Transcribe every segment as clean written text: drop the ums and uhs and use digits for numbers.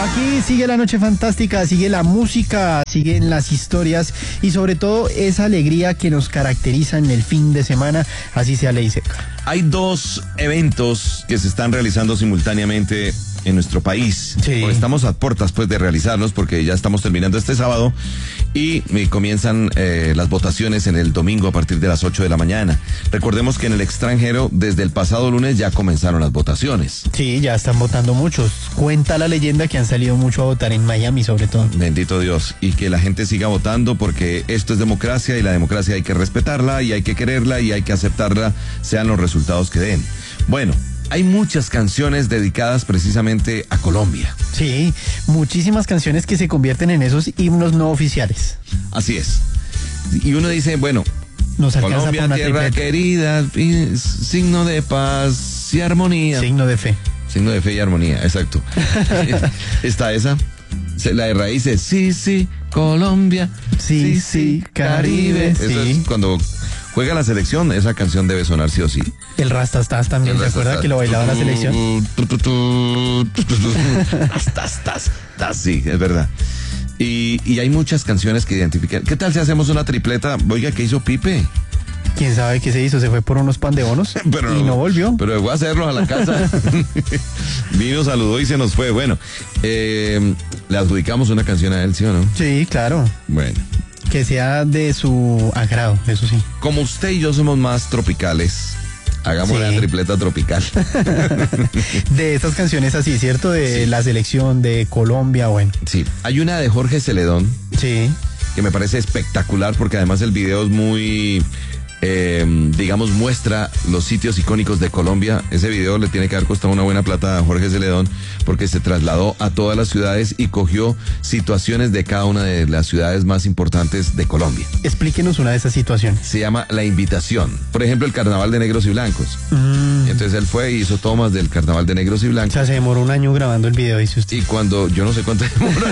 Aquí sigue la noche fantástica, sigue la música, siguen las historias y sobre todo esa alegría que nos caracteriza en el fin de semana, así sea ley seca. Hay dos eventos que se están realizando simultáneamente en nuestro país. Sí. Estamos a puertas pues de realizarlos porque ya estamos terminando este sábado y comienzan las votaciones en el domingo a partir de las 8 de la mañana. Recordemos que en el extranjero desde el pasado lunes ya comenzaron las votaciones. Sí, ya están votando muchos. Cuenta la leyenda que han salido mucho a votar en Miami sobre todo. Bendito Dios, y que la gente siga votando porque esto es democracia y la democracia hay que respetarla y hay que quererla y hay que aceptarla, sean los resultados que den. Bueno, hay muchas canciones dedicadas precisamente a Colombia. Sí, muchísimas canciones que se convierten en esos himnos no oficiales. Así es. Y uno dice, bueno, Nos alcanza Colombia, para una tierra tripleta. querida, signo de paz y armonía. Signo de fe. Signo de fe y armonía, exacto. Está esa. La de raíces, sí, sí, Colombia. Sí, sí, Caribe. Eso Sí. es cuando juega la selección, esa canción debe sonar sí o sí. El Rastastas también, ¿se acuerda que lo bailaba la selección? Sí, es verdad. Y hay muchas canciones que identifican. ¿Qué tal si hacemos una tripleta? Oiga, ¿qué hizo Pipe? ¿Quién sabe qué se hizo? Se fue por unos pan de bonos y no volvió. Pero voy a hacerlos a la casa. Vino, saludó y se nos fue. Bueno, le adjudicamos una canción a él, ¿sí o no? Sí, claro. Bueno. Que sea de su agrado, eso sí. Como usted y yo somos más tropicales, hagamos Sí. la tripleta tropical. De estas canciones así, ¿cierto? De Sí. la selección de Colombia, bueno. Sí, hay una de Jorge Celedón Sí. que me parece espectacular porque además el video es muy, digamos, muestra los sitios icónicos de Colombia. Ese video le tiene que haber costado una buena plata a Jorge Celedón porque se trasladó a todas las ciudades y cogió situaciones de cada una de las ciudades más importantes de Colombia. Explíquenos una de esas situaciones. Se llama La Invitación. Por ejemplo, el Carnaval de Negros y Blancos. Entonces él fue y hizo tomas del Carnaval de Negros y O Blancos. sea, se demoró un año grabando el video, dice usted. Y cuando, yo no sé cuánto demora,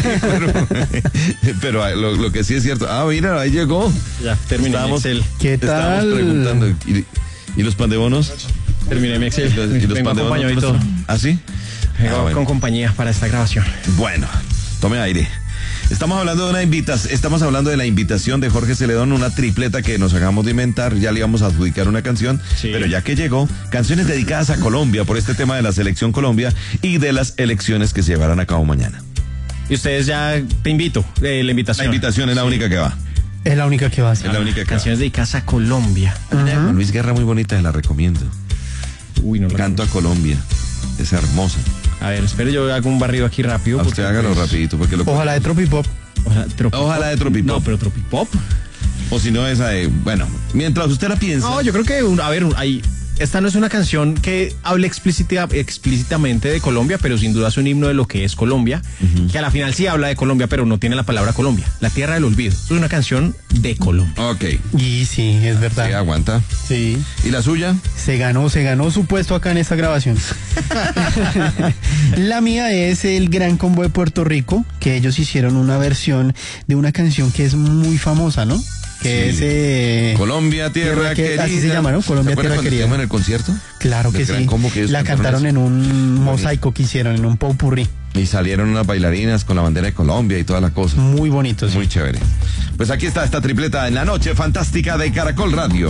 pero lo que sí es cierto. Ah, mira, ahí llegó. Ya, terminé Estábamos- mi Excel. ¿Qué Estábamos tal? preguntando. ¿Y los pan de bonos? Terminé mi Excel. ¿Y los Vengo pan de bonos? acompañado y todo. ¿Ah, sí? Vengo Ah, bueno. con compañía para esta grabación. Bueno, tome aire. Estamos hablando de la invitación de Jorge Celedón, una tripleta que nos acabamos de inventar. Ya le íbamos a adjudicar una canción, Sí. pero ya que llegó, canciones dedicadas a Colombia por este tema de la selección Colombia y de las elecciones que se llevarán a cabo mañana. Y ustedes ya te invito, la La invitación. invitación es la única que va. Es la única que va a hacer. Es la única que Canciones dedicadas a Colombia. va. Con Luis Guerra muy bonita, se la recomiendo. Uy, no la Canto a Colombia. Es hermosa. A ver, espere, yo hago un barrido aquí rápido. A usted porque, hágalo pues, rapidito porque lo Ojalá de Tropipop. Ojalá de Tropipop. No, pero Tropipop. O si no esa de, bueno, mientras usted la piensa. No, yo creo que, esta no es una canción que hable explícitamente de Colombia, pero sin duda es un himno de lo que es Colombia, que a la final sí habla de Colombia, pero no tiene la palabra Colombia, la tierra del olvido. Es una canción de Colombia. Ok, Y sí, es sí, verdad. aguanta. Sí. ¿Y la suya? Se ganó su puesto acá en esta grabación. La mía es el Gran Combo de Puerto Rico, que ellos hicieron una versión de una canción que es muy famosa, ¿no? Que Sí. es... Colombia, tierra querida. así se llama, ¿no? Colombia, ¿Se acuerda tierra cuando querida. estuvimos en el concierto? Claro que Del sí. Gran Combo que ellos La cantaron cantaron en un mosaico que hicieron, en un popurrí. Y salieron unas bailarinas con la bandera de Colombia y toda la cosa. Muy bonito, sí. Muy chévere. Pues aquí está esta tripleta en la noche fantástica de Caracol Radio.